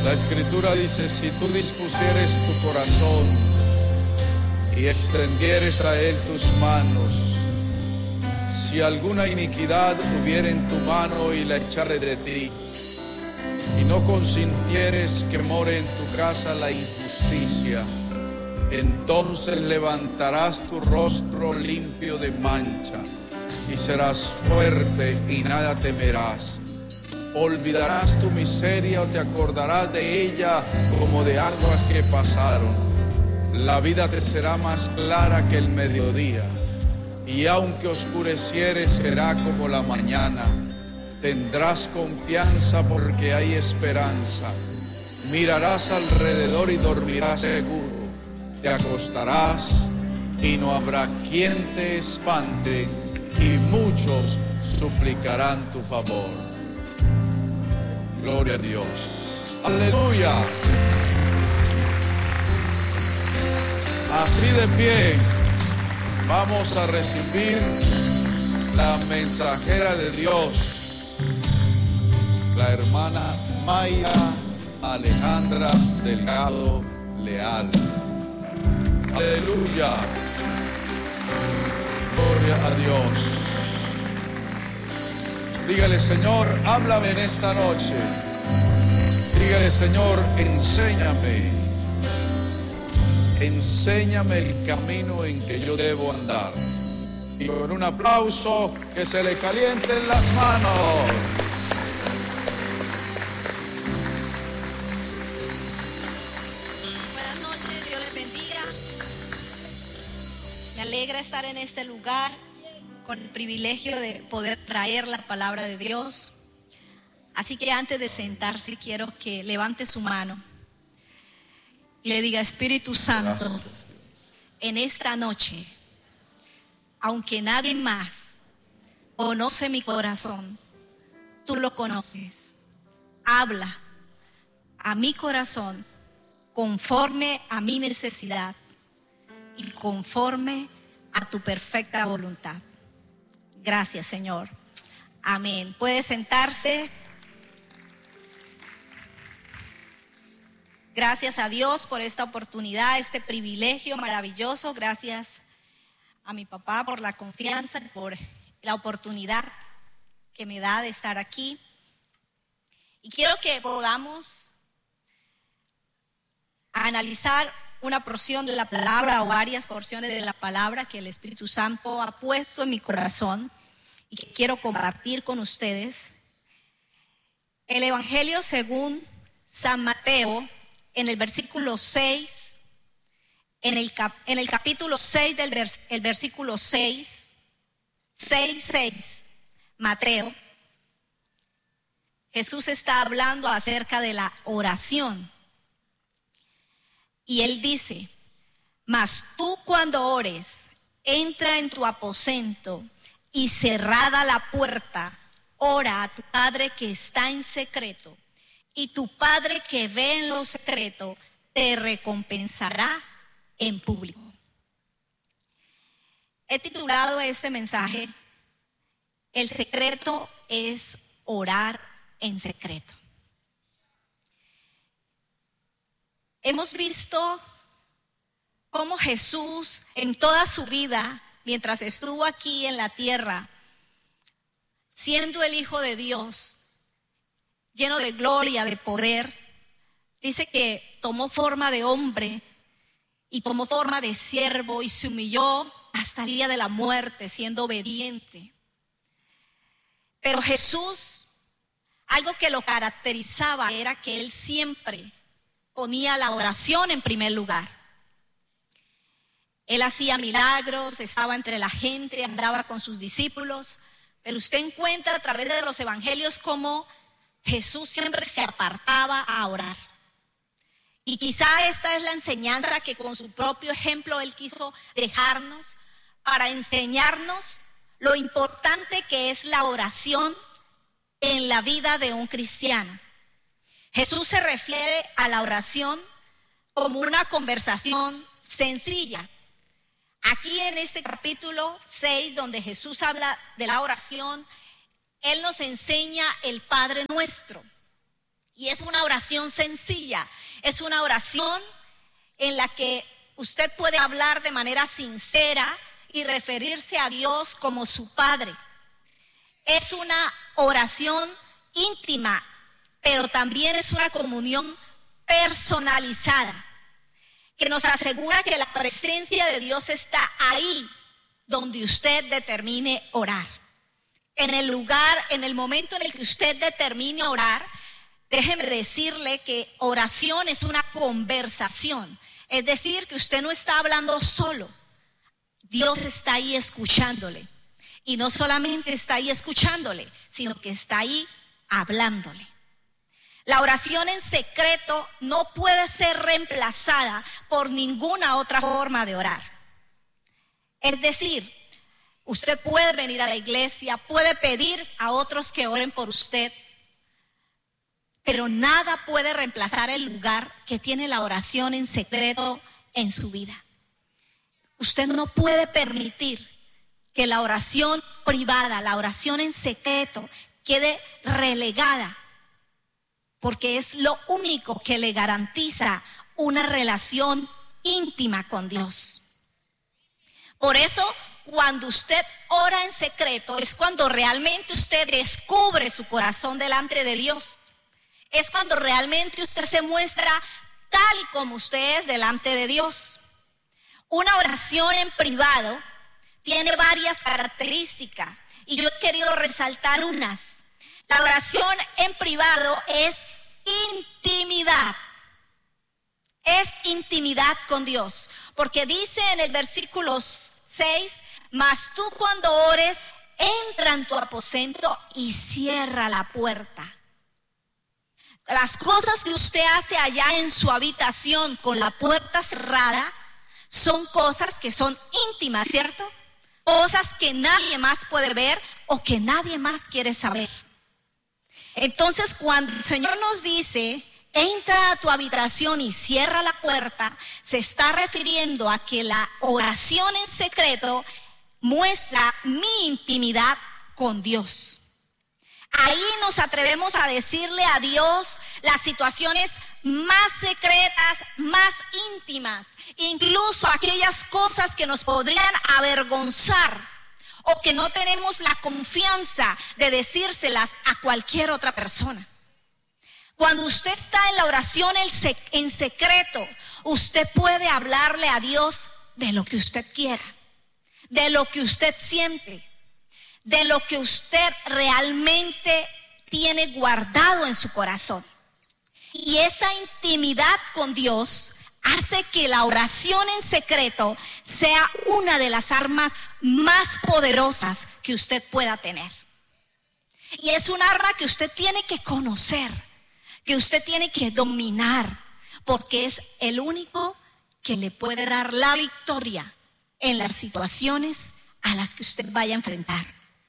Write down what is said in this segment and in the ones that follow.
La Escritura dice: si tú dispusieres tu corazón y extendieres a él tus manos, si alguna iniquidad hubiera en tu mano y la echare de ti, y no consintieres que more en tu casa la injusticia, entonces levantarás tu rostro limpio de mancha y serás fuerte y nada temerás. Olvidarás tu miseria o te acordarás de ella como de aguas que pasaron. La vida te será más clara que el mediodía, y aunque oscureciere será como la mañana. Tendrás confianza porque hay esperanza. Mirarás alrededor y dormirás seguro. Te acostarás y no habrá quien te espante, y muchos suplicarán tu favor. Gloria a Dios. Aleluya. Así de pie, vamos a recibir la mensajera de Dios, la hermana Mayra Alejandra Delgado Leal. Aleluya. Gloria a Dios. Dígale: Señor, háblame en esta noche. Dígale: Señor, enséñame. Enséñame el camino en que yo debo andar. Y con un aplauso, que se le calienten las manos. Buenas noches, Dios les bendiga. Me alegra estar en este lugar con el privilegio de poder traer la palabra de Dios. Así que antes de sentarse, quiero que levante su mano y le diga: Espíritu Santo, en esta noche, aunque nadie más conoce mi corazón, tú lo conoces. Habla a mi corazón conforme a mi necesidad y conforme a tu perfecta voluntad. Gracias, Señor. Amén. Puede sentarse. Gracias a Dios por esta oportunidad, este privilegio maravilloso. Gracias a mi papá por la confianza, por la oportunidad que me da de estar aquí. Y quiero que podamos analizar una porción de la palabra o varias porciones de la palabra que el Espíritu Santo ha puesto en mi corazón y que quiero compartir con ustedes. El Evangelio según San Mateo, en el versículo 6, en el capítulo 6 el versículo 6, Mateo, Jesús está hablando acerca de la oración. Y él dice: mas tú cuando ores, entra en tu aposento y cerrada la puerta, ora a tu Padre que está en secreto, y tu Padre que ve en lo secreto te recompensará en público. He titulado este mensaje: el secreto es orar en secreto. Hemos visto cómo Jesús en toda su vida, mientras estuvo aquí en la tierra, siendo el Hijo de Dios, lleno de gloria, de poder, dice que tomó forma de hombre y tomó forma de siervo y se humilló hasta el día de la muerte, siendo obediente. Pero Jesús, algo que lo caracterizaba era que él siempre ponía la oración en primer lugar. Él hacía milagros, estaba entre la gente, andaba con sus discípulos, pero usted encuentra a través de los evangelios cómo Jesús siempre se apartaba a orar. Y quizá esta es la enseñanza que con su propio ejemplo él quiso dejarnos, para enseñarnos lo importante que es la oración en la vida de un cristiano. Jesús se refiere a la oración como una conversación sencilla. Aquí en este capítulo 6, donde Jesús habla de la oración, Él nos enseña el Padre Nuestro. Y es una oración sencilla, es una oración en la que usted puede hablar de manera sincera y referirse a Dios como su Padre. Es una oración íntima, pero también es una comunión personalizada, que nos asegura que la presencia de Dios está ahí donde usted determine orar. En el lugar, en el momento en el que usted determine orar, déjeme decirle que oración es una conversación. Es decir, que usted no está hablando solo. Dios está ahí escuchándole. Y no solamente está ahí escuchándole, sino que está ahí hablándole. La oración en secreto no puede ser reemplazada por ninguna otra forma de orar. Es decir, usted puede venir a la iglesia, puede pedir a otros que oren por usted, pero nada puede reemplazar el lugar que tiene la oración en secreto en su vida. Usted no puede permitir que la oración privada, la oración en secreto, quede relegada, porque es lo único que le garantiza una relación íntima con Dios. Por eso, cuando usted ora en secreto, es cuando realmente usted descubre su corazón delante de Dios. Es cuando realmente usted se muestra tal y como usted es delante de Dios. Una oración en privado tiene varias características y yo he querido resaltar unas. La oración en privado es intimidad. Es intimidad con Dios. Porque dice en el versículo 6, mas tú cuando ores, entra en tu aposento y cierra la puerta. Las cosas que usted hace allá en su habitación con la puerta cerrada son cosas que son íntimas, ¿cierto? Cosas que nadie más puede ver o que nadie más quiere saber. Entonces, cuando el Señor nos dice, entra a tu habitación y cierra la puerta, se está refiriendo a que la oración en secreto muestra mi intimidad con Dios. Ahí nos atrevemos a decirle a Dios las situaciones más secretas, más íntimas, incluso aquellas cosas que nos podrían avergonzar o que no tenemos la confianza de decírselas a cualquier otra persona. Cuando usted está en la oración en secreto, usted puede hablarle a Dios de lo que usted quiera, de lo que usted siente, de lo que usted realmente tiene guardado en su corazón. Y esa intimidad con Dios hace que la oración en secreto sea una de las armas más poderosas que usted pueda tener. Y es un arma que usted tiene que conocer, que usted tiene que dominar, porque es el único que le puede dar la victoria en las situaciones a las que usted vaya a enfrentar.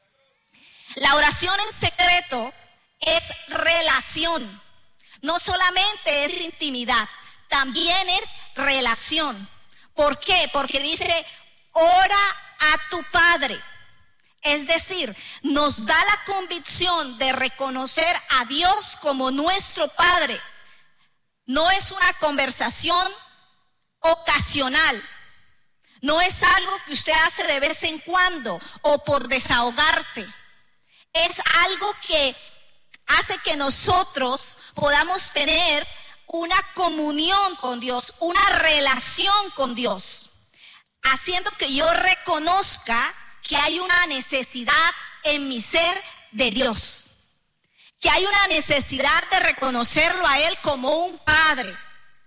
La oración en secreto es relación. No solamente es intimidad, también es relación. ¿Por qué? Porque dice, ora a tu Padre. Es decir, nos da la convicción de reconocer a Dios como nuestro Padre. No es una conversación ocasional. No es algo que usted hace de vez en cuando o por desahogarse. Es algo que hace que nosotros podamos tener una comunión con Dios, una relación con Dios, haciendo que yo reconozca que hay una necesidad en mi ser de Dios, que hay una necesidad de reconocerlo a Él como un Padre,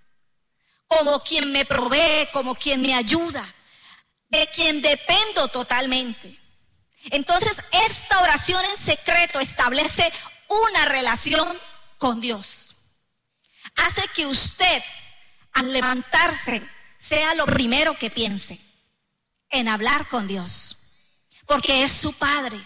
como quien me provee, como quien me ayuda, de quien dependo totalmente. Entonces, esta oración en secreto establece una relación con Dios. Hace que usted, al levantarse, sea lo primero que piense en hablar con Dios, porque es su Padre.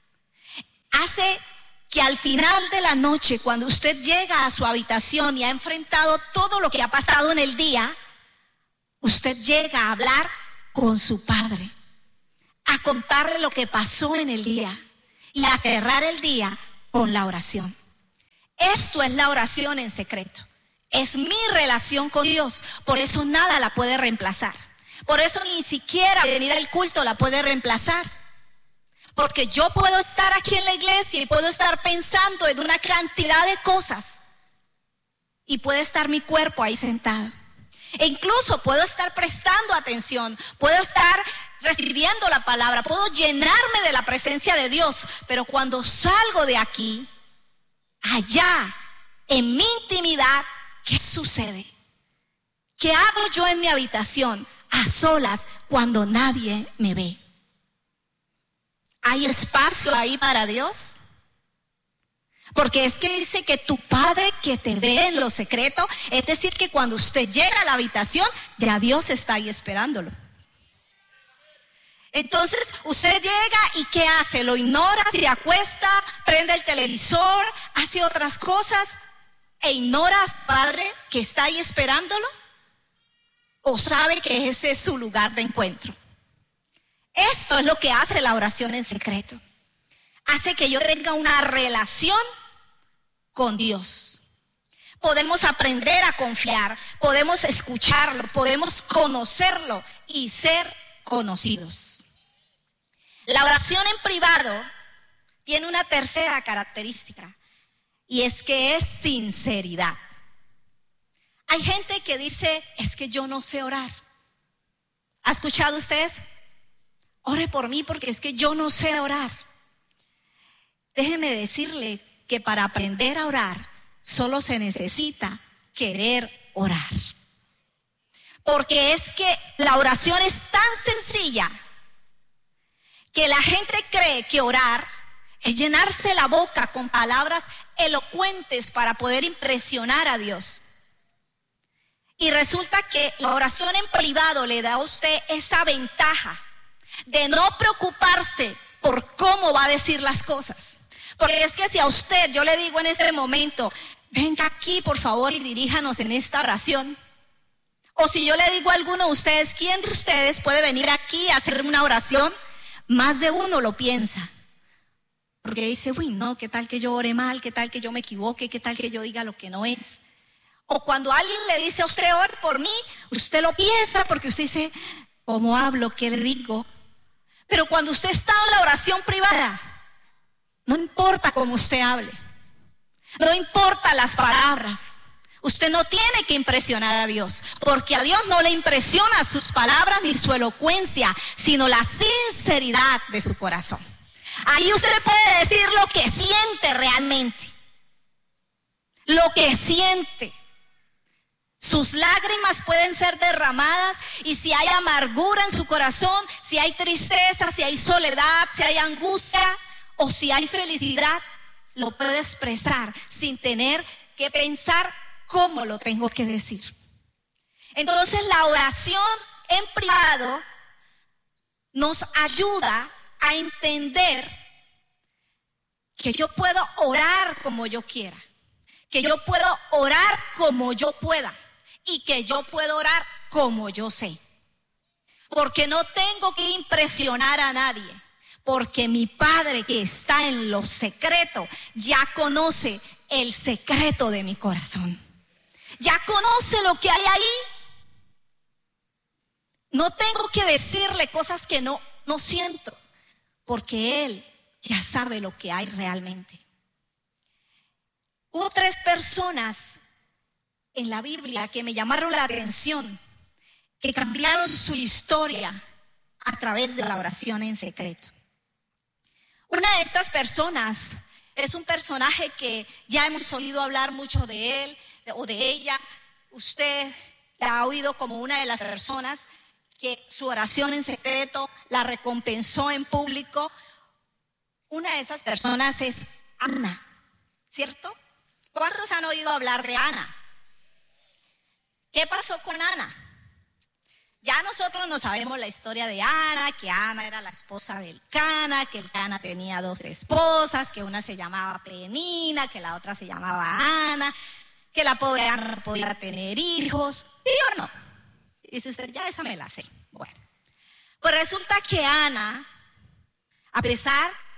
Hace que al final de la noche, cuando usted llega a su habitación y ha enfrentado todo lo que ha pasado en el día, usted llega a hablar con su Padre, a contarle lo que pasó en el día y a cerrar el día con la oración. Esto es la oración en secreto. Es mi relación con Dios. Por eso nada la puede reemplazar. Por eso ni siquiera venir al culto la puede reemplazar. Porque yo puedo estar aquí en la iglesia y puedo estar pensando en una cantidad de cosas. Y puede estar mi cuerpo ahí sentado. E incluso puedo estar prestando atención. Puedo estar recibiendo la palabra. Puedo llenarme de la presencia de Dios. Pero cuando salgo de aquí, allá, en mi intimidad, ¿qué sucede? ¿Qué hago yo en mi habitación a solas cuando nadie me ve? ¿Hay espacio ahí para Dios? Porque es que dice que tu Padre que te ve en lo secreto, es decir, que cuando usted llega a la habitación, ya Dios está ahí esperándolo. Entonces usted llega y ¿qué hace? Lo ignora, se acuesta, prende el televisor, hace otras cosas e ignora a su Padre que está ahí esperándolo, o sabe que ese es su lugar de encuentro. Esto es lo que hace la oración en secreto. Hace que yo tenga una relación con Dios. Podemos aprender a confiar, podemos escucharlo, podemos conocerlo y ser conocidos. La oración en privado tiene una tercera característica y es que es sinceridad. Hay gente que dice, es que yo no sé orar. ¿Ha escuchado ustedes? Ore por mí porque es que yo no sé orar. Déjeme decirle que para aprender a orar solo se necesita querer orar. Porque es que la oración es tan sencilla que la gente cree que orar es llenarse la boca con palabras elocuentes para poder impresionar a Dios. Y resulta que la oración en privado le da a usted esa ventaja de no preocuparse por cómo va a decir las cosas. Porque es que si a usted, yo le digo en este momento, venga aquí por favor y diríjanos en esta oración. O si yo le digo a alguno de ustedes, ¿quién de ustedes puede venir aquí a hacer una oración? Más de uno lo piensa. Porque dice, uy no, ¿qué tal que yo ore mal? ¿Qué tal que yo me equivoque? ¿Qué tal que yo diga lo que no es? O cuando alguien le dice a usted, ore por mí, usted lo piensa porque usted dice, ¿cómo hablo? ¿Qué le digo? Pero cuando usted está en la oración privada, no importa cómo usted hable, no importa las palabras, usted no tiene que impresionar a Dios, porque a Dios no le impresiona sus palabras ni su elocuencia, sino la sinceridad de su corazón. Ahí usted puede decir lo que siente realmente, lo que siente. Sus lágrimas pueden ser derramadas y si hay amargura en su corazón, si hay tristeza, si hay soledad, si hay angustia o si hay felicidad, lo puede expresar sin tener que pensar cómo lo tengo que decir. Entonces la oración en privado nos ayuda a entender que yo puedo orar como yo quiera, que yo puedo orar como yo pueda y que yo puedo orar como yo sé. Porque no tengo que impresionar a nadie, porque mi Padre que está en lo secreto ya conoce el secreto de mi corazón. Ya conoce lo que hay ahí. No tengo que decirle cosas que no siento, porque Él ya sabe lo que hay realmente. Hubo 3 personas en la Biblia que me llamaron la atención, que cambiaron su historia a través de la oración en secreto. Una de estas personas es un personaje que ya hemos oído hablar mucho de él o de ella. Usted la ha oído como una de las personas que su oración en secreto la recompensó en público. Una de esas personas es Ana, ¿cierto? ¿Cuántos han oído hablar de Ana? ¿Qué pasó con Ana? Ya nosotros no sabemos la historia de Ana, que Ana era la esposa del Cana, que el Cana tenía 2 esposas, que una se llamaba Penina, que la otra se llamaba Ana, que la pobre Ana no podía tener hijos, ¿sí o no? Dice usted, ya esa me la sé. Bueno, pues resulta que Ana, a pesar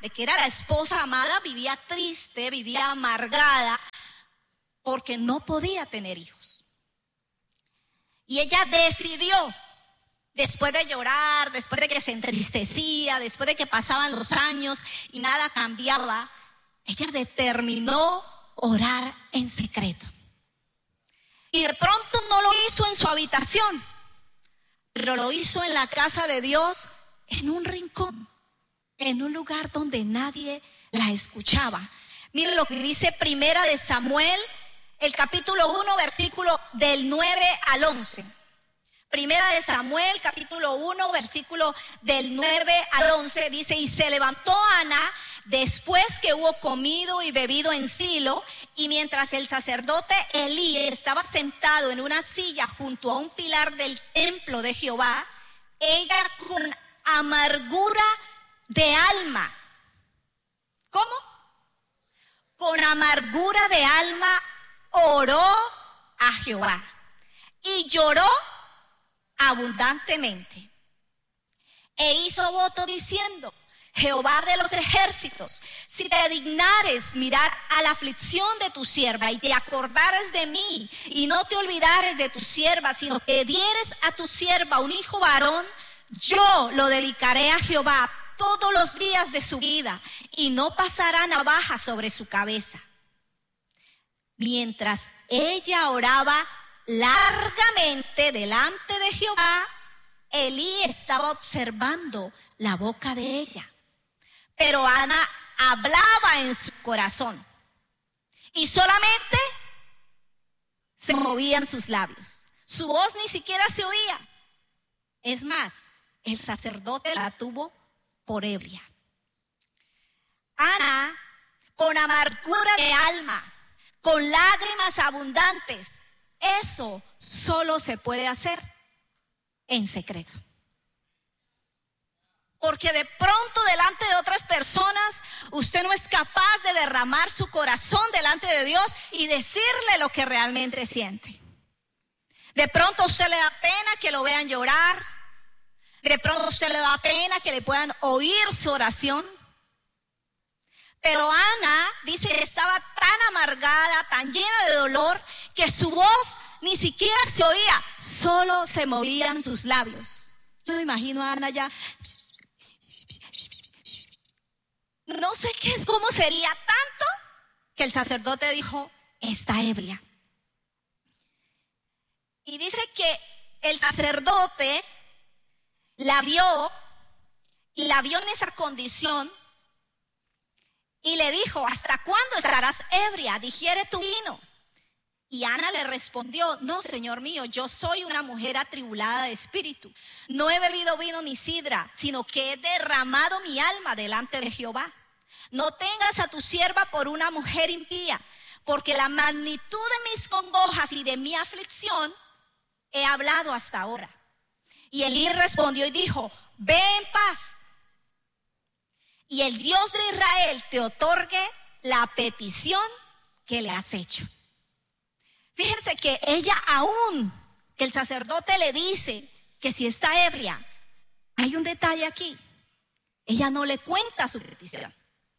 de que era la esposa amada, vivía triste, vivía amargada, porque no podía tener hijos. Y ella decidió, después de llorar, después de que se entristecía, después de que pasaban los años y nada cambiaba, ella determinó orar en secreto. Y de pronto no lo hizo en su habitación, pero lo hizo en la casa de Dios, en un rincón, en un lugar donde nadie la escuchaba. Miren lo que dice Primera de Samuel, el capítulo 1, versículo del 9 al 11. Primera de Samuel, capítulo 1, versículo del 9 al 11, dice: y se levantó Ana después que hubo comido y bebido en Silo, y mientras el sacerdote Elí estaba sentado en una silla junto a un pilar del templo de Jehová, ella con amargura de alma. ¿Cómo? Con amargura de alma oró a Jehová y lloró abundantemente. E hizo voto diciendo: Jehová de los ejércitos, si te dignares mirar a la aflicción de tu sierva y te acordares de mí y no te olvidares de tu sierva, sino que dieres a tu sierva un hijo varón, yo lo dedicaré a Jehová todos los días de su vida y no pasará navaja sobre su cabeza. Mientras ella oraba largamente delante de Jehová, Elí estaba observando la boca de ella. Pero Ana hablaba en su corazón y solamente se movían sus labios. Su voz ni siquiera se oía. Es más, el sacerdote la tuvo por ebria. Ana, con amargura de alma, con lágrimas abundantes, eso solo se puede hacer en secreto. Porque de pronto delante de otras personas usted no es capaz de derramar su corazón delante de Dios y decirle lo que realmente siente. De pronto a usted le da pena que lo vean llorar. De pronto a usted le da pena que le puedan oír su oración. Pero Ana dice que estaba tan amargada, tan llena de dolor, que su voz ni siquiera se oía, solo se movían sus labios. Yo me imagino a Ana ya. No sé cómo sería tanto que el sacerdote dijo: está ebria. Y dice que el sacerdote la vio en esa condición y le dijo: ¿hasta cuándo estarás ebria? Digiere tu vino. Y Ana le respondió: no, Señor mío, yo soy una mujer atribulada de espíritu. No he bebido vino ni sidra, sino que he derramado mi alma delante de Jehová. No tengas a tu sierva por una mujer impía, porque la magnitud de mis congojas y de mi aflicción he hablado hasta ahora. Y Elí respondió y dijo: ve en paz, y el Dios de Israel te otorgue la petición que le has hecho. Fíjense que ella, aún que el sacerdote le dice que si está ebria, hay un detalle aquí. Ella no le cuenta su petición.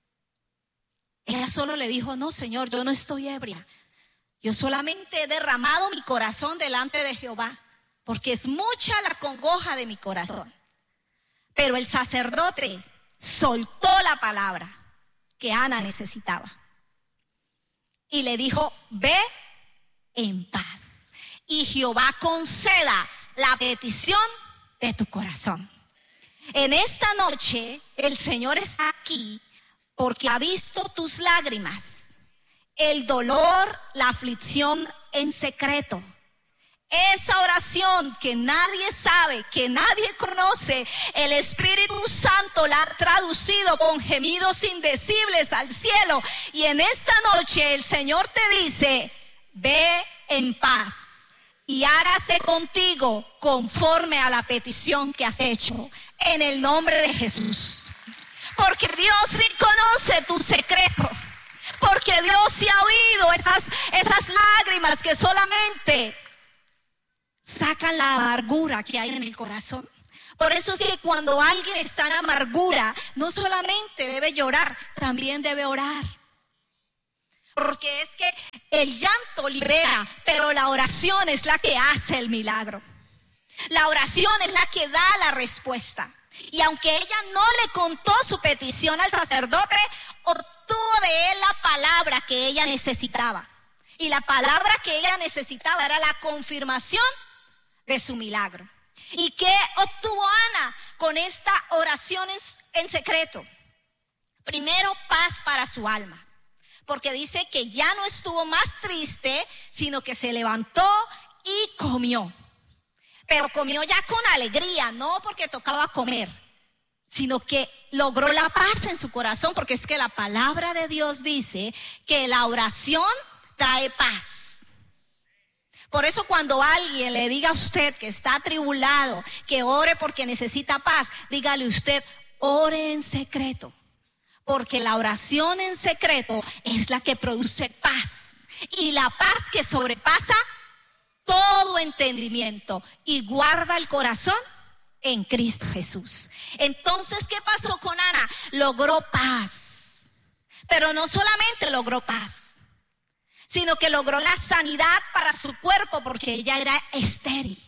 Ella solo le dijo: no, Señor, yo no estoy ebria. Yo solamente he derramado mi corazón delante de Jehová, porque es mucha la congoja de mi corazón. Pero el sacerdote soltó la palabra que Ana necesitaba y le dijo: ve en paz, y Jehová conceda la petición de tu corazón. En esta noche el Señor está aquí porque ha visto tus lágrimas, el dolor, la aflicción en secreto. Esa oración que nadie sabe, que nadie conoce, el Espíritu Santo la ha traducido con gemidos indecibles al cielo. Y en esta noche el Señor te dice: ve en paz y hágase contigo conforme a la petición que has hecho, en el nombre de Jesús. Porque Dios sí conoce tu secreto. Porque Dios sí ha oído esas lágrimas que solamente sacan la amargura que hay en el corazón. Por eso es que cuando alguien está en amargura, no solamente debe llorar, también debe orar. Porque es que el llanto libera, pero la oración es la que hace el milagro. La oración es la que da la respuesta. Y aunque ella no le contó su petición al sacerdote, obtuvo de él la palabra que ella necesitaba. Y la palabra que ella necesitaba era la confirmación de su milagro. ¿Y qué obtuvo Ana con esta oración en secreto? Primero, paz para su alma. Porque dice que ya no estuvo más triste, sino que se levantó y comió. Pero comió ya con alegría, no porque tocaba comer, sino que logró la paz en su corazón, porque es que la palabra de Dios dice que la oración trae paz. Por eso cuando alguien le diga a usted que está atribulado, que ore porque necesita paz, dígale usted, ore en secreto. Porque la oración en secreto es la que produce paz. Y la paz que sobrepasa todo entendimiento y guarda el corazón en Cristo Jesús. Entonces, ¿qué pasó con Ana? Logró paz. Pero no solamente logró paz, sino que logró la sanidad para su cuerpo porque ella era estéril.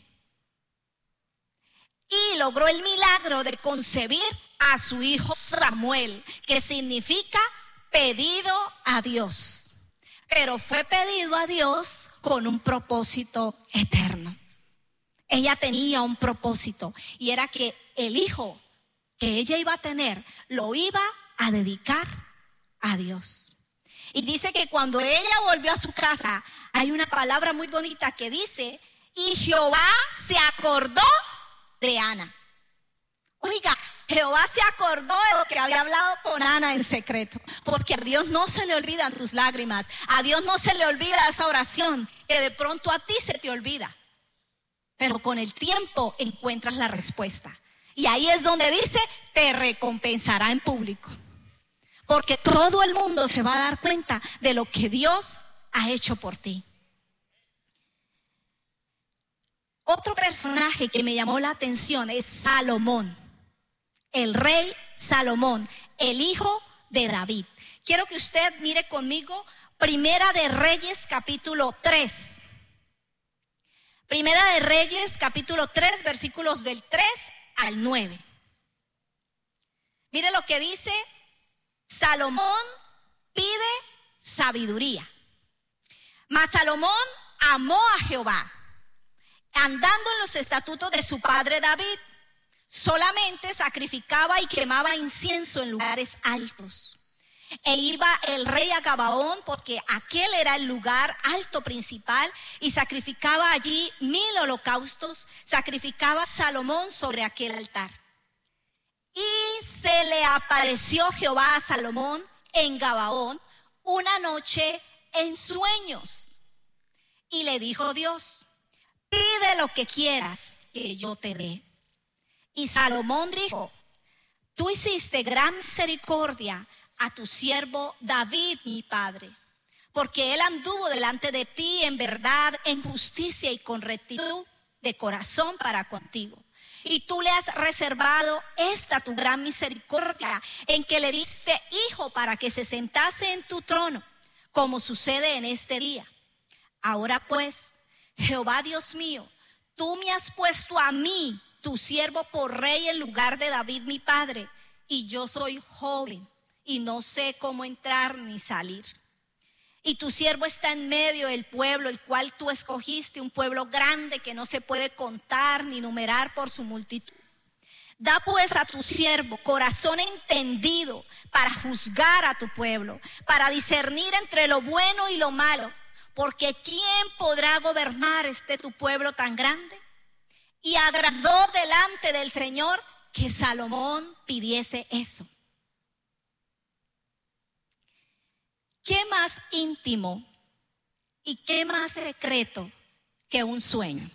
Y logró el milagro de concebir a su hijo Samuel, que significa pedido a Dios. Pero fue pedido a Dios con un propósito eterno. Ella tenía un propósito y era que el hijo que ella iba a tener lo iba a dedicar a Dios. Y dice que cuando ella volvió a su casa, hay una palabra muy bonita que dice, y Jehová se acordó de Ana. Oiga, Jehová se acordó de lo que había hablado con Ana en secreto, porque a Dios no se le olvidan tus lágrimas, a Dios no se le olvida esa oración que de pronto a ti se te olvida, pero con el tiempo encuentras la respuesta. Y ahí es donde dice, te recompensará en público, porque todo el mundo se va a dar cuenta de lo que Dios ha hecho por ti. Otro personaje que me llamó la atención es Salomón. El rey Salomón, el hijo de David. Quiero que usted mire conmigo Primera de Reyes capítulo 3. Primera de Reyes capítulo 3, versículos del 3 al 9. Mire lo que dice, Salomón pide sabiduría. Mas Salomón amó a Jehová, andando en los estatutos de su padre David. Solamente sacrificaba y quemaba incienso en lugares altos. E iba el rey a Gabaón, porque aquel era el lugar alto principal, y sacrificaba allí 1000 holocaustos. Sacrificaba Salomón sobre aquel altar. Y se le apareció Jehová a Salomón en Gabaón una noche en sueños. Y le dijo Dios, pide lo que quieras que yo te dé. Y Salomón dijo, tú hiciste gran misericordia a tu siervo David, mi padre, porque él anduvo delante de ti en verdad, en justicia y con rectitud de corazón para contigo. Y tú le has reservado esta tu gran misericordia, en que le diste hijo para que se sentase en tu trono, como sucede en este día. Ahora pues, Jehová Dios mío, tú me has puesto a mí, tu siervo, por rey en lugar de David mi padre, y yo soy joven y no sé cómo entrar ni salir. Y tu siervo está en medio del pueblo, el cual tú escogiste, un pueblo grande que no se puede contar ni numerar por su multitud. Da pues a tu siervo corazón entendido para juzgar a tu pueblo, para discernir entre lo bueno y lo malo, porque ¿quién podrá gobernar tu pueblo tan grande? Y agradó delante del Señor que Salomón pidiese eso. ¿Qué más íntimo y qué más secreto que un sueño?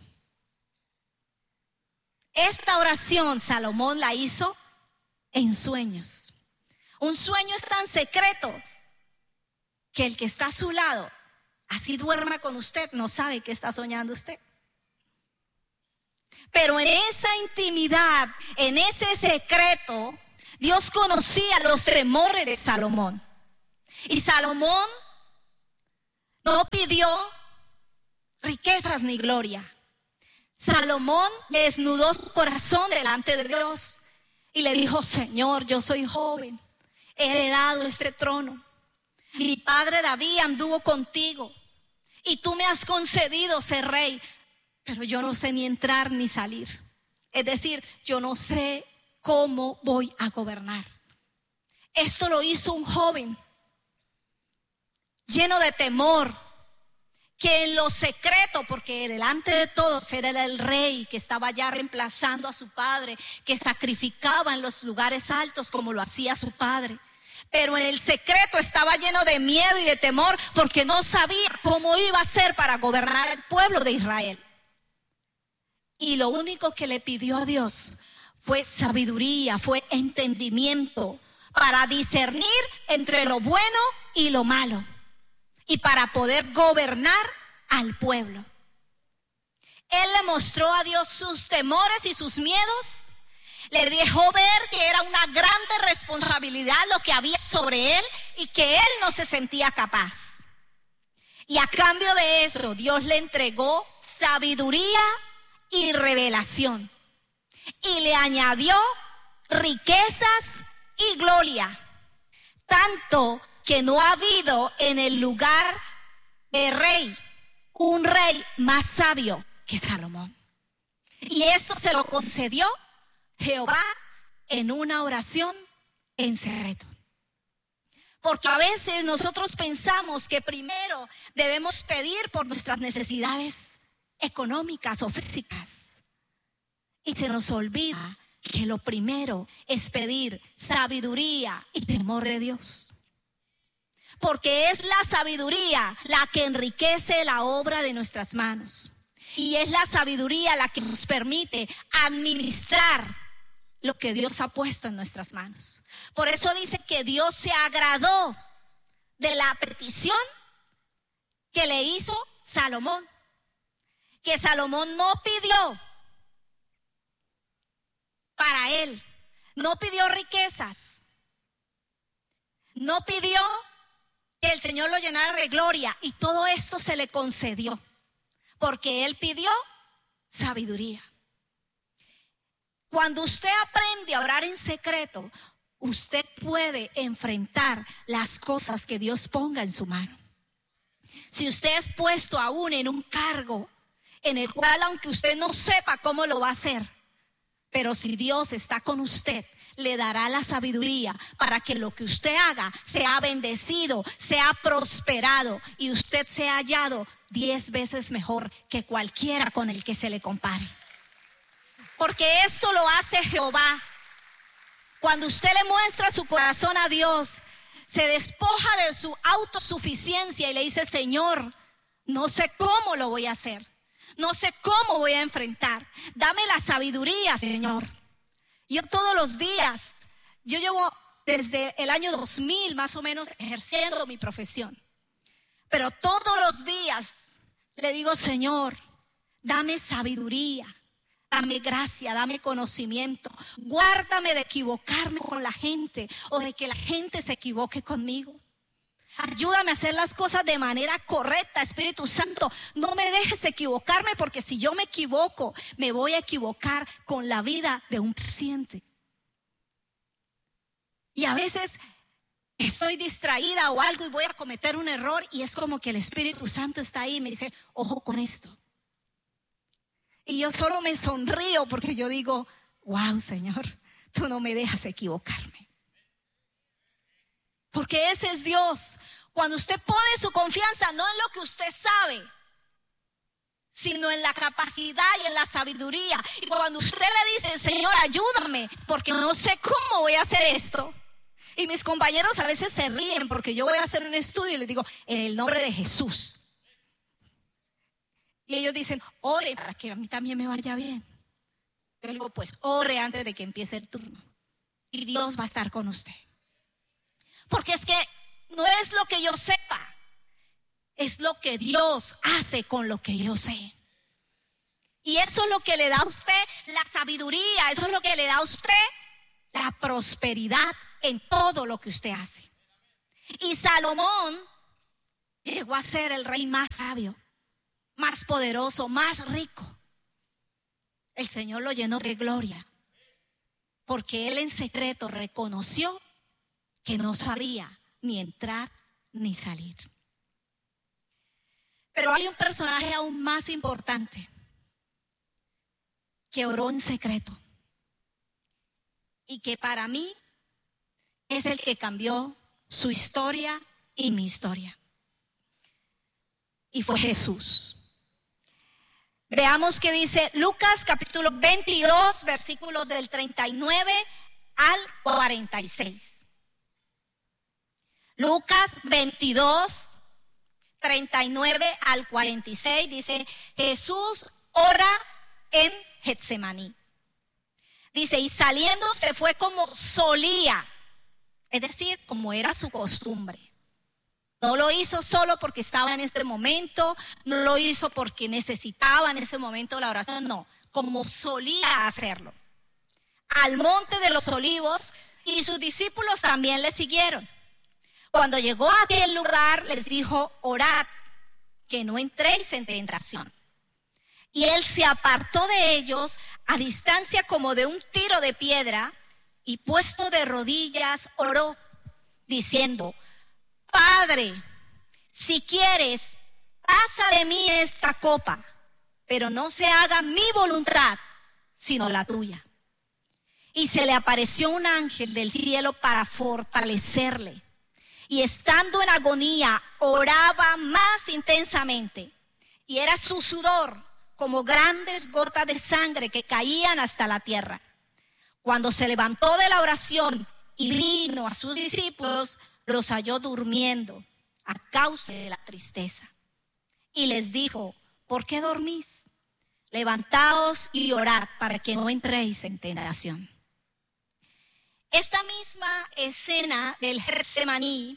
Esta oración Salomón la hizo en sueños. Un sueño es tan secreto que el que está a su lado, así duerma con usted, no sabe qué está soñando usted. Pero en esa intimidad, en ese secreto, Dios conocía los temores de Salomón. Y Salomón no pidió riquezas ni gloria. Salomón desnudó su corazón delante de Dios y le dijo: Señor, yo soy joven, he heredado este trono. Mi padre David anduvo contigo y tú me has concedido ser rey, pero yo no sé ni entrar ni salir. Es decir, yo no sé cómo voy a gobernar. Esto lo hizo un joven lleno de temor, que en lo secreto, porque delante de todos era el rey que estaba ya reemplazando a su padre, que sacrificaba en los lugares altos como lo hacía su padre. Pero en el secreto estaba lleno de miedo y de temor, porque no sabía cómo iba a ser para gobernar el pueblo de Israel. Y lo único que le pidió a Dios fue sabiduría, fue entendimiento para discernir entre lo bueno y lo malo, y para poder gobernar al pueblo. Él le mostró a Dios sus temores y sus miedos. Le dejó ver que era una grande responsabilidad lo que había sobre él y que él no se sentía capaz. Y a cambio de eso, Dios le entregó sabiduría y revelación. Y le añadió riquezas y gloria. Tanto que no ha habido en el lugar de rey un rey más sabio que Salomón. Y esto se lo concedió Jehová en una oración en secreto. Porque a veces nosotros pensamos que primero debemos pedir por nuestras necesidades económicas o físicas. Y se nos olvida que lo primero es pedir sabiduría y temor de Dios. Porque es la sabiduría la que enriquece la obra de nuestras manos. Y es la sabiduría la que nos permite administrar lo que Dios ha puesto en nuestras manos. Por eso dice que Dios se agradó de la petición que le hizo Salomón. Que Salomón no pidió para él, no pidió riquezas, no pidió que el Señor lo llenara de gloria, y todo esto se le concedió porque él pidió sabiduría. Cuando usted aprende a orar en secreto, usted puede enfrentar las cosas que Dios ponga en su mano. Si usted es puesto aún en un cargo en el cual, aunque usted no sepa cómo lo va a hacer, pero si Dios está con usted, le dará la sabiduría para que lo que usted haga sea bendecido, sea prosperado, y usted sea hallado 10 veces mejor que cualquiera con el que se le compare. Porque esto lo hace Jehová. Cuando usted le muestra su corazón a Dios, se despoja de su autosuficiencia y le dice: Señor, no sé cómo lo voy a hacer, no sé cómo voy a enfrentar, dame la sabiduría, Señor. Yo todos los días, yo llevo desde el año 2000 más o menos ejerciendo mi profesión, pero todos los días le digo: Señor, dame sabiduría, dame gracia, dame conocimiento, guárdame de equivocarme con la gente o de que la gente se equivoque conmigo. Ayúdame a hacer las cosas de manera correcta, Espíritu Santo. No me dejes equivocarme, porque si yo me equivoco, me voy a equivocar con la vida de un paciente. Y a veces estoy distraída o algo y voy a cometer un error, y es como que el Espíritu Santo está ahí y me dice: ojo con esto. Y yo solo me sonrío porque yo digo: wow, Señor, tú no me dejas equivocarme. Porque ese es Dios. Cuando usted pone su confianza no en lo que usted sabe, sino en la capacidad y en la sabiduría. Y cuando usted le dice: Señor, ayúdame, porque no sé cómo voy a hacer esto. Y mis compañeros a veces se ríen porque yo voy a hacer un estudio y les digo: en el nombre de Jesús. Y ellos dicen: ore para que a mí también me vaya bien. Yo digo: pues ore antes de que empiece el turno, y Dios va a estar con usted. Porque es que no es lo que yo sepa, es lo que Dios hace con lo que yo sé. Y eso es lo que le da a usted la sabiduría, eso es lo que le da a usted la prosperidad en todo lo que usted hace. Y Salomón llegó a ser el rey más sabio, más poderoso, más rico. El Señor lo llenó de gloria, porque él en secreto reconoció que no sabía ni entrar ni salir. Pero hay un personaje aún más importante que oró en secreto y que para mí es el que cambió su historia y mi historia. Y fue Jesús. Veamos qué dice Lucas capítulo 22, versículos del 39 al 46. Lucas 22, 39 al 46 dice: Jesús ora en Getsemaní. Dice, y saliendo se fue como solía, es decir, como era su costumbre. No lo hizo solo porque estaba en este momento, no lo hizo porque necesitaba en ese momento la oración, no, como solía hacerlo. Al monte de los olivos, y sus discípulos también le siguieron. Cuando llegó a aquel lugar les dijo: orad, que no entréis en tentación. Y él se apartó de ellos a distancia como de un tiro de piedra, y puesto de rodillas oró, diciendo: Padre, si quieres, pasa de mí esta copa, pero no se haga mi voluntad, sino la tuya. Y se le apareció un ángel del cielo para fortalecerle. Y estando en agonía, oraba más intensamente. Y era su sudor como grandes gotas de sangre que caían hasta la tierra. Cuando se levantó de la oración y vino a sus discípulos, los halló durmiendo a causa de la tristeza. Y les dijo: ¿por qué dormís? Levantaos y orad para que no entréis en tentación. Esta misma escena del Getsemaní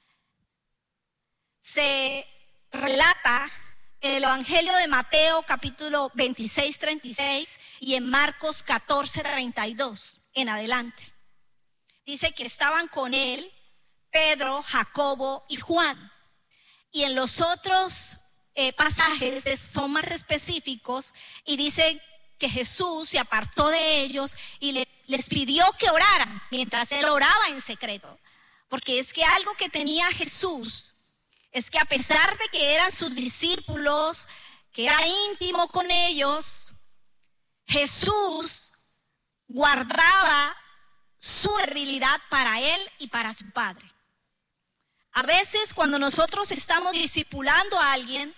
se relata en el Evangelio de Mateo capítulo 26, 36 y en Marcos 14, 32 en adelante. Dice que estaban con él Pedro, Jacobo y Juan. Y en los otros pasajes son más específicos y dice que Jesús se apartó de ellos y les pidió que oraran mientras él oraba en secreto. Porque es que algo que tenía Jesús es que a pesar de que eran sus discípulos, que era íntimo con ellos, Jesús guardaba su debilidad para él y para su Padre. A veces cuando nosotros estamos discipulando a alguien,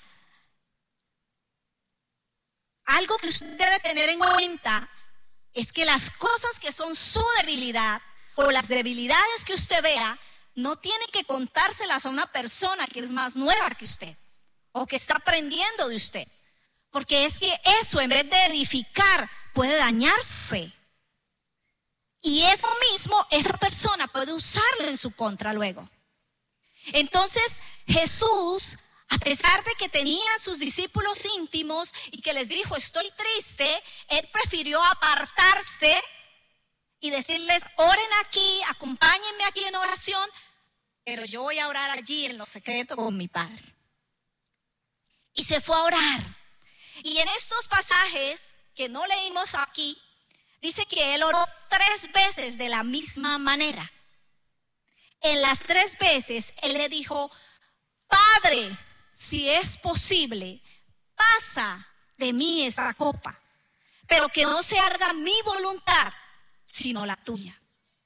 algo que usted debe tener en cuenta es que las cosas que son su debilidad o las debilidades que usted vea, no tiene que contárselas a una persona que es más nueva que usted o que está aprendiendo de usted. Porque es que eso, en vez de edificar, puede dañar su fe. Y eso mismo, esa persona puede usarlo en su contra luego. Entonces, Jesús, a pesar de que tenía a sus discípulos íntimos y que les dijo: estoy triste, él prefirió apartarse y decirles: oren aquí, acompáñenme aquí en oración, pero yo voy a orar allí en lo secreto con mi Padre. Y se fue a orar. Y en estos pasajes que no leímos aquí, dice que él oró 3 veces de la misma manera. En las 3 veces él le dijo: Padre, si es posible, pasa de mí esa copa, pero que no se haga mi voluntad, sino la tuya.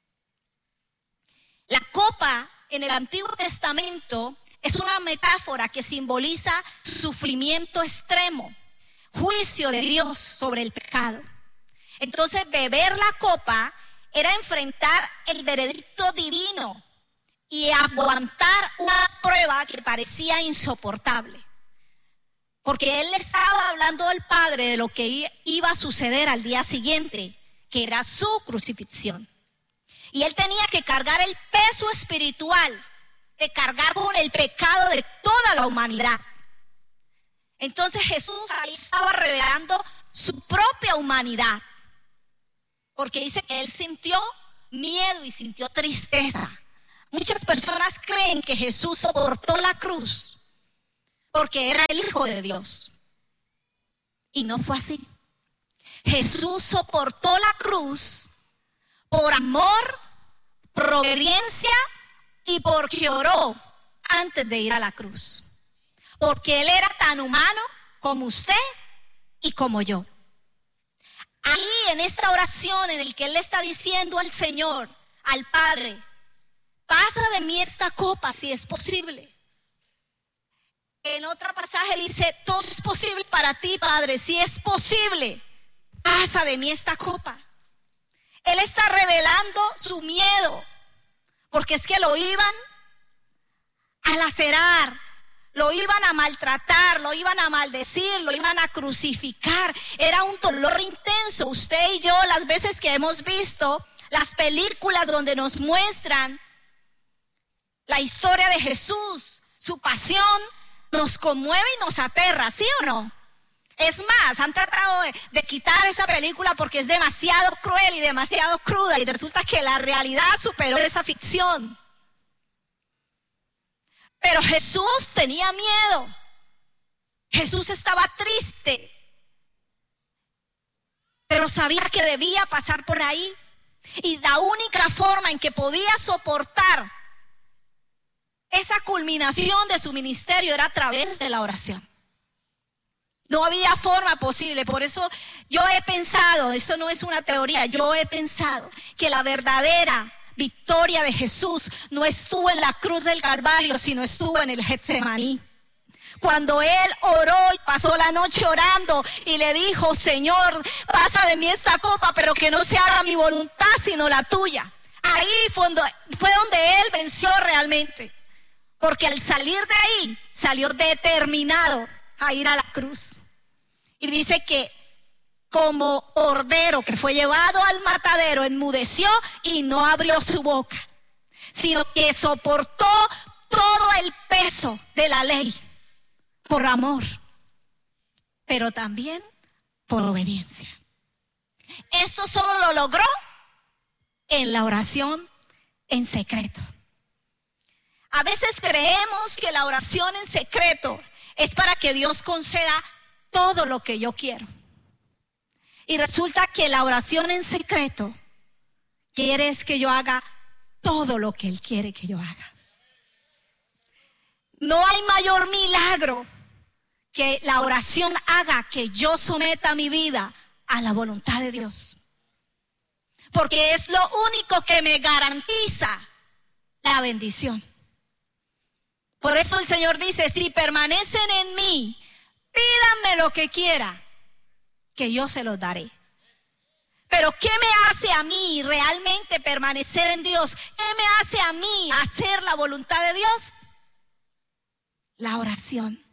La copa en el Antiguo Testamento es una metáfora que simboliza sufrimiento extremo, juicio de Dios sobre el pecado. Entonces, beber la copa era enfrentar el veredicto divino y aguantar una prueba que parecía insoportable. Porque él le estaba hablando al Padre de lo que iba a suceder al día siguiente, que era su crucifixión. Y él tenía que cargar el peso espiritual de cargar con el pecado de toda la humanidad. Entonces Jesús ahí estaba revelando su propia humanidad. Porque dice que él sintió miedo y sintió tristeza. Muchas personas creen que Jesús soportó la cruz porque era el Hijo de Dios. Y no fue así. Jesús soportó la cruz por amor, por obediencia y porque oró antes de ir a la cruz. Porque Él era tan humano como usted y como yo. Ahí en esta oración en el que Él le está diciendo al Señor, al Padre, pasa de mí esta copa si es posible. En otro pasaje dice, todo es posible para ti, Padre, si es posible, pasa de mí esta copa. Él está revelando su miedo, porque es que lo iban a lacerar, lo iban a maltratar, lo iban a maldecir, lo iban a crucificar. Era un dolor intenso. Usted y yo, las veces que hemos visto las películas donde nos muestran la historia de Jesús, su pasión, nos conmueve y nos aterra, ¿sí o no? Es más, han tratado de quitar esa película porque es demasiado cruel y demasiado cruda, y resulta que la realidad superó esa ficción. Pero Jesús tenía miedo. Jesús estaba triste, pero sabía que debía pasar por ahí. Y la única forma en que podía soportar esa culminación de su ministerio era a través de la oración. No había forma posible. Por eso yo he pensado, esto no es una teoría, yo he pensado que la verdadera victoria de Jesús no estuvo en la cruz del Calvario, sino estuvo en el Getsemaní. Cuando Él oró y pasó la noche orando y le dijo, Señor, pasa de mí esta copa, pero que no se haga mi voluntad sino la tuya. Ahí fue donde Él venció realmente. Porque al salir de ahí, salió determinado a ir a la cruz. Y dice que como cordero que fue llevado al matadero, enmudeció y no abrió su boca, sino que soportó todo el peso de la ley por amor, pero también por obediencia. Esto solo lo logró en la oración en secreto. A veces creemos que la oración en secreto es para que Dios conceda todo lo que yo quiero. Y resulta que la oración en secreto quiere es que yo haga todo lo que Él quiere que yo haga. No hay mayor milagro que la oración haga que yo someta mi vida a la voluntad de Dios. Porque es lo único que me garantiza la bendición. Por eso el Señor dice, si permanecen en mí, pídanme lo que quiera, que yo se los daré. Pero ¿qué me hace a mí realmente permanecer en Dios? ¿Qué me hace a mí hacer la voluntad de Dios? La oración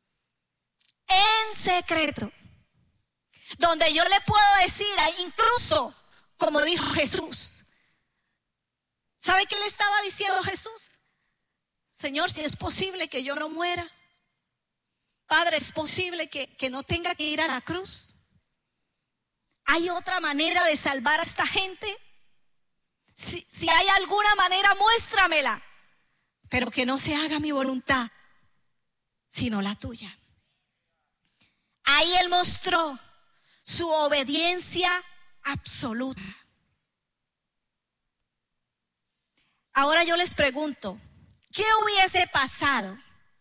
en secreto, donde yo le puedo decir, incluso como dijo Jesús. ¿Sabe qué le estaba diciendo Jesús? Señor, si es posible que yo no muera. Padre, es posible que no tenga que ir a la cruz. ¿Hay otra manera de salvar a esta gente? Si hay alguna manera, muéstramela. Pero que no se haga mi voluntad, sino la tuya. Ahí Él mostró su obediencia absoluta. Ahora yo les pregunto, ¿qué hubiese pasado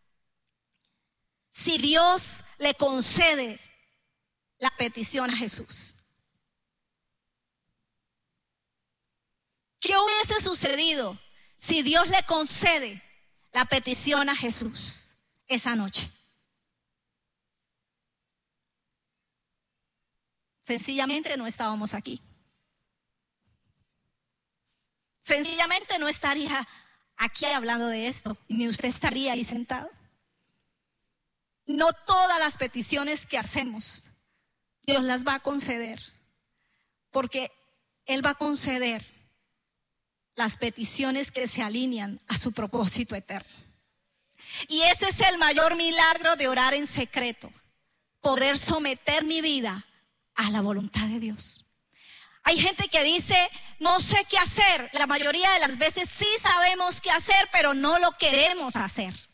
si Dios le concede la petición a Jesús? ¿Qué hubiese sucedido si Dios le concede la petición a Jesús esa noche? Sencillamente no estábamos aquí. Sencillamente no estaría aquí hablando de esto, ni usted estaría ahí sentado. No todas las peticiones que hacemos Dios las va a conceder, porque Él va a conceder las peticiones que se alinean a su propósito eterno. Y ese es el mayor milagro de orar en secreto, poder someter mi vida a la voluntad de Dios. Hay gente que dice, no sé qué hacer. La mayoría de las veces sí sabemos qué hacer, pero no lo queremos hacer.